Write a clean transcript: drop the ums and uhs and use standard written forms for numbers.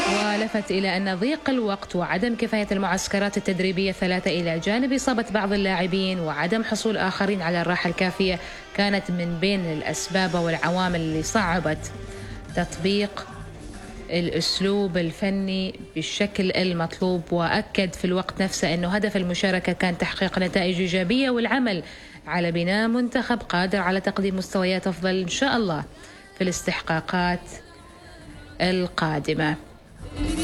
ولفت إلى أن ضيق الوقت وعدم كفاية المعسكرات التدريبية الثلاثة إلى جانب إصابة بعض اللاعبين وعدم حصول آخرين على الراحة الكافية كانت من بين الأسباب والعوامل اللي صعبت تطبيق الأسلوب الفني بالشكل المطلوب. وأكد في الوقت نفسه أنه هدف المشاركة كان تحقيق نتائج إيجابية والعمل على بناء منتخب قادر على تقديم مستويات أفضل إن شاء الله في الاستحقاقات القادمة.